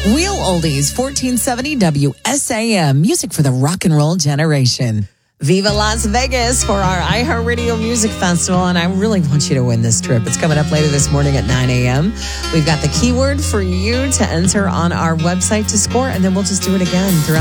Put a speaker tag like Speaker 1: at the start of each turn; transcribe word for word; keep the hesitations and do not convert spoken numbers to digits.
Speaker 1: Real Oldies, fourteen seventy W S A M, music for the rock and roll generation. Viva Las Vegas for our iHeartRadio Music Festival, and I really want you to win this trip. It's coming up later this morning at nine a.m. We've got the keyword for you to enter on our website to score, and then we'll just do it again throughout